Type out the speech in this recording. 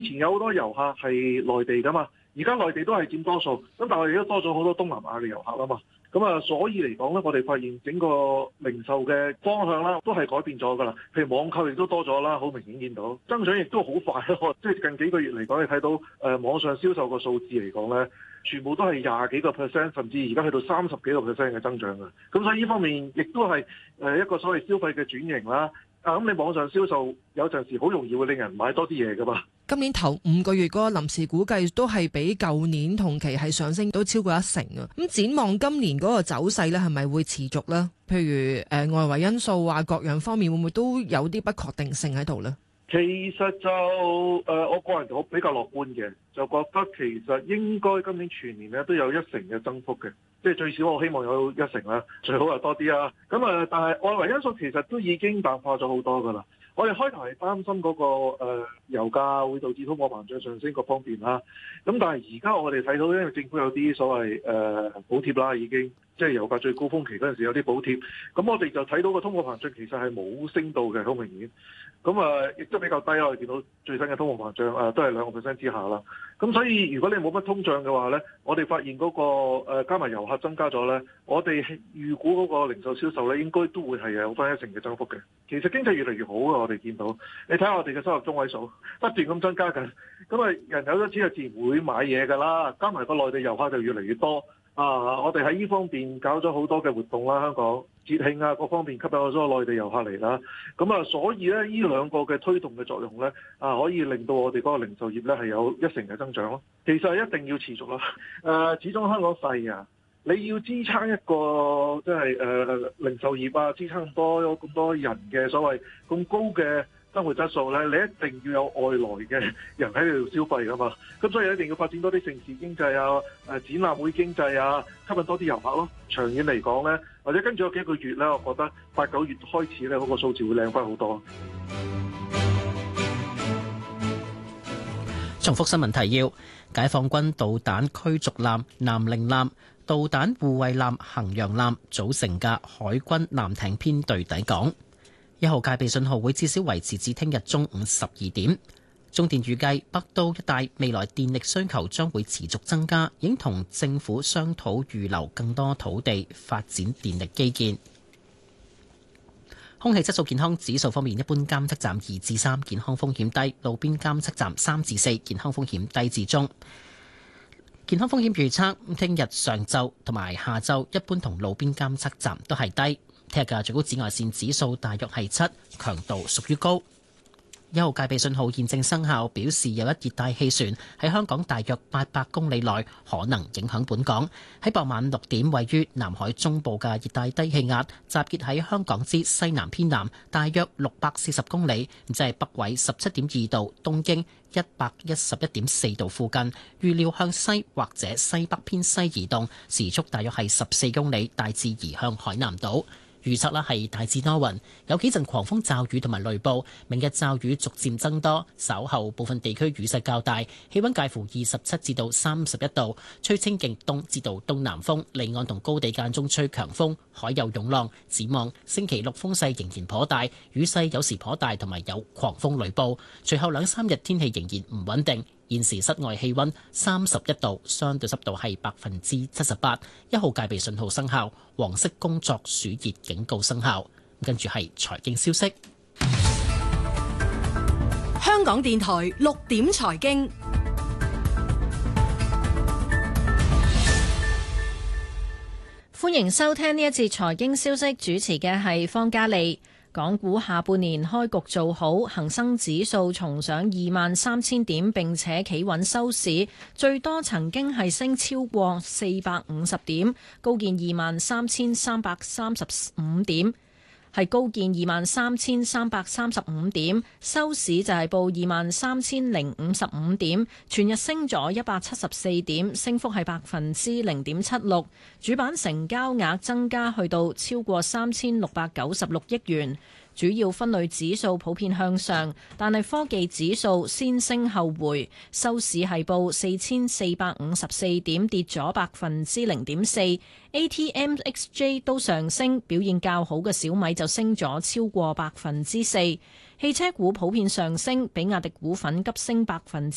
以前有好多遊客係內地㗎嘛，而家內地都係佔多數，咁但係我哋都多咗好多東南亞嘅遊客啦嘛。咁啊，所以嚟講咧，我哋發現整個零售嘅方向啦，都係改變咗㗎啦。譬如網購亦都多咗啦，好明顯見到增長亦都好快咯。即係近幾個月嚟講，你睇到網上銷售個數字嚟講咧，全部都係廿幾個 percent，甚至而家去到30幾個 percent 嘅增長㗎。咁所以呢方面亦都係一個所謂消費嘅轉型啦。咁你網上銷售有陣時好容易會令人買多啲嘢㗎嘛。 今年頭5個月嗰個臨時估計都係比舊年同期係上升都超過1成啊！咁展望今年嗰個走勢咧，係咪會持續咧？譬如外圍因素啊，各樣方面會唔會都有啲不確定性喺度咧？ 其實就我個人比較樂觀嘅，就覺得其實應該今年全年咧都有1成嘅增幅嘅，即係最少我希望有1成啦，最好又多啲啦。咁但係外圍因素其實都已經淡化咗好多㗎啦。我哋開頭係擔心嗰個油價會導致通貨膨脹上升各方面啦，咁但係而家我哋睇到，因為政府有啲所謂補貼啦，已經即係油價最高峰期嗰陣時有啲補貼，咁我哋就睇到個通貨膨脹其實係冇升到嘅，好明顯。咁亦都比較低啦，我哋見到最新嘅通貨膨脹都係2% 之下啦。咁所以如果你冇乜通脹嘅話咧，我哋發現嗰個加埋遊客增加咗咧，我哋預估嗰個零售銷售咧應該都會係有翻1成嘅增幅嘅。其實經濟越嚟越好啊，我哋見到，你睇下我哋嘅收入中位數不斷咁增加緊，咁人有咗錢就自然會買嘢㗎啦，加埋個內地遊客就越嚟越多。我哋喺呢方面搞咗好多嘅活動啦，香港節慶啊各方面吸引咗個內地遊客嚟啦。咁所以咧呢2個嘅推動嘅作用咧，可以令到我哋嗰個零售業咧係有1成嘅增長咯。其實係一定要持續啦。始終香港細啊，你要支撐一個即係零售業啊，支撐咁多人嘅所謂咁高嘅生活質素咧，你一定要有外來嘅人喺度消費噶嘛，咁所以一定要發展多啲盛事經濟啊、展覽會經濟啊，吸引多啲遊客咯。長遠嚟講咧，或者跟住有幾個月咧，我覺得8、9月開始咧，嗰個數字會靚翻好多。 重複新聞提要：解放軍導彈驅逐艦南寧艦、導彈護衛艦衡陽艦組成嘅海軍艦艇編隊抵港。1號戒備信號會至少維持至聽日中午12點。中電預計北都一帶未來電力需求將會持續增加，已經同政府商討預留更多土地發展電力基建。空氣質素健康指數方面，一般監測站2至3，健康風險低；路邊監測站3至4，健康風險低至中。健康風險預測，聽日上晝同埋下晝一般同路邊監測站都係低。聽日嘅最高紫外線指數大約係7，強度屬於高。1號戒備信號現正生效，表示有一熱帶氣旋喺香港大約800公里內可能影響本港。喺傍晚6點，位於南海中部嘅熱帶低氣壓集結喺香港之西南偏南大約640公里，即係北緯17.2度、東經111.4度附近，預料向西或者西北偏西移動，時速大約係14公里，大致移向海南島。預測啦係大致多雲，有幾陣狂風驟雨同埋雷暴。明日驟雨逐漸增多，稍後部分地區雨勢較大，氣溫介乎27至到31度，吹清勁東至到東南風，離岸同高地間中吹強風，海有湧浪。展望星期6風勢仍然頗大，雨勢有時頗大，同埋有狂風雷暴。隨後2、3日天氣仍然唔穩定。現時室外氣溫31度，相對濕度係78%。1號戒備信號生效，黃色工作暑熱警告生效。跟住係財經消息。 香港電台6點財經，歡迎收聽呢一節財經消息，主持嘅係方嘉利。港股下半年開局做好，恒生指數重上23,000點，並且企穩收市，最多曾經係升超過450點，高見23,335點。係高見23,335點，收市就係報23,055點，全日升咗174點，升幅係0.76%。主板成交額增加去到超過3,696億元。主要分類指數普遍向上，但係科技指數先升後回，收市係報4,454點，跌咗0.4%。ATMXJ 都上升，表現較好嘅小米就升咗超過4%。汽車股普遍上升，比亞迪股份急升